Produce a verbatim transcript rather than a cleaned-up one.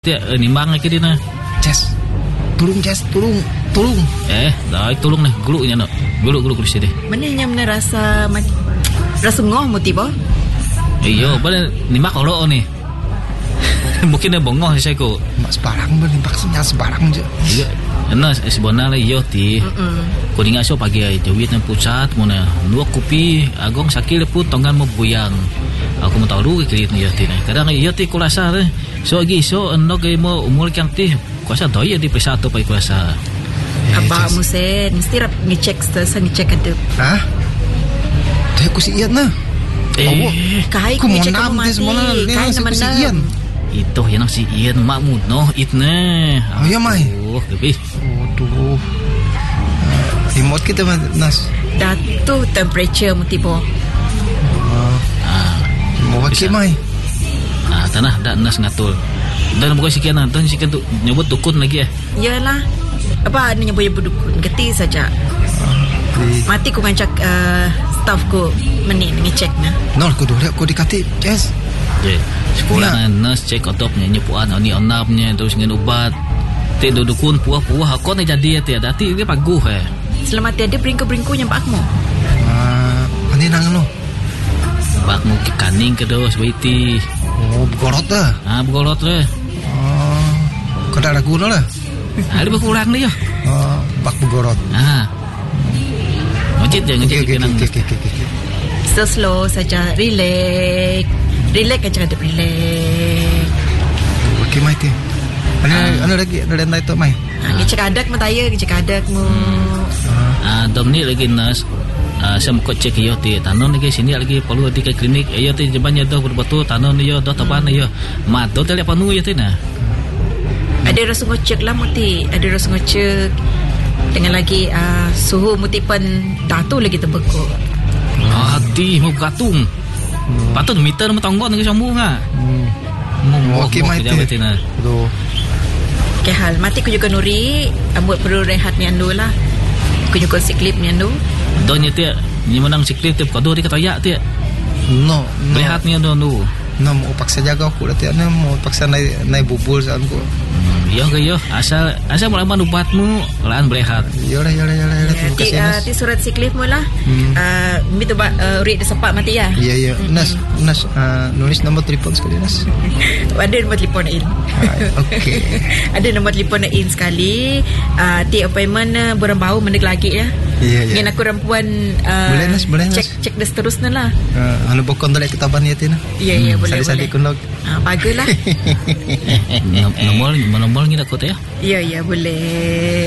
Tiap uh, nimbang lagi dia na. Jas. Tolong Jas, tolong, tolong. Eh, dah tolong ni, guluknya nak. Guluk guluk kursi dia. Mana yang mana rasa rasa ngoh mu tiba? Iyo, bala nimbak kalau ni. Mungkin dia bongong saya ko. Mak sebarang bal nimbak senyal sebarang je. Iya. Ana sebenarnya iyo ti. Ko dinga so pagi ai jawit nan pusat mona. Dua kopi agong sakil pun tongan mo buyang. Aku mau tahu ke kiri ni ti. Kadang iyo ti ko rasa eh. So lagi so ando ke mo umur kang ti. Kuasa doi di pesatu pai kuasa. Abah musen mesti rap ngecek sa ngecek ada. Hah? Dah aku si ian na. Eh, kai ku ngecek monam mati. des mona ni Kai si nama ian. itu yang si ian makmud no itne. Oh ya mai. Oh, kebi. Aduh. Remote kita nas. Datu temperature mu tiba. Ah, Mau pakai mai. ah tanah dak nas ngatul. Dan bukan sekian nah, dan sekian tu nyebut dukun lagi eh. Yalah. Apa ni nyebut dukun? Geti saja. Mati ku ngancak uh, staff ku meni ngecek na. Nol ku dulu aku dikati. Yes. Je. Sekolah ya. Nurse cek otopnya nyepuan oni onapnya terus ngen ubat. Te dukun puah-puah kau ni jadi ya dati dia paguh eh. Selamat tiada beringku-beringku yang pakmu. Ah, ani nang no. Pakmu ke kaning ke dos waiti. Oh, bergorot dah. Ah bergolot le. Oh, kada lagu no lah. Ah dia berkurang dia. Oh, bak bergorot. Ah. Ngejit je ngejit ke nang. Okey okey okey. So slow saja, relax. Relax aja ada relax. Okey mai ti. Ana ana lagi ada lain tu mai. Ha, ngecek adak mu taya, ngecek adak mu. Ah dom ni lagi nurse. Ah saya mau cek yo ti tanon lagi sini lagi perlu di ke klinik. Yo ti jebannya dah betul tanon yo dah taban yo. Mat tu tele panu yo ti na. Ada rasa ngecek lah muti, ada rasa ngecek. Dengan lagi uh, suhu mutipan datu lagi terbekuk. Hati mau gatung. Patut meter mau tanggon ke sambung ah. Hmm. Okey mai ti. Aduh. Okay hal, mati ku juga nuri, ambut perlu rehat ni andu lah. Ku juga siklip ni andu. Donya ti ni menang siklip ti kado di katayak ti. No, no. Rehat ni andu andu. No, mau paksa jaga aku dah tiada mau paksa naik naik bubul saan ku. Yo ke yo asal asal mulaman ubatmu laan berehat. Yo lah yo lah yo lah. Terima Ti, kasih uh, Nas. ti surat siklip mu lah. Hmm. Uh, mi tu ba uh, urit sepak mati ya. Ya ya. Nas Nas uh, nulis nombor telefon sekali Nas. Ada nombor telefon in. Okey. Ada nombor telefon in sekali. Uh, ti appointment uh, borang bau mendek lagi ya. Ya ya. Ngin aku rampuan uh, Boleh, Nas, boleh, Nas. cek cek dah seterusnya lah. Uh, anu bokon dalek kitaban ya tina. Ya ya boleh boleh. Sadi kunog. Ah baguslah. Nomor nomor ni nak kau tu ya. Ya ya boleh.